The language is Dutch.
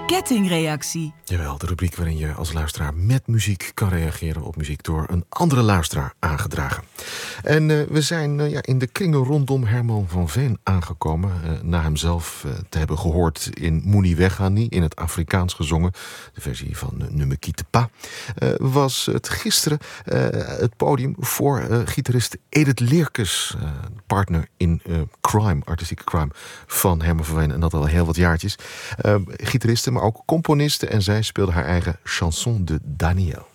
kettingreactie. Jawel, de rubriek waarin je als luisteraar met muziek kan reageren op muziek door een andere luisteraar aangedragen. En we zijn in de kringen rondom Herman van Veen aangekomen. Na hem zelf te hebben gehoord in Moenie Weghani, in het Afrikaans gezongen, de versie van Ne me quitte pas, was het gisteren het podium voor gitarist Edith Leerkes, partner in Crime, artistieke Crime van Herman van Veen, en dat al heel wat jaartjes. Gitariste, maar ook componiste, en zij speelde haar eigen Chanson de Daniel.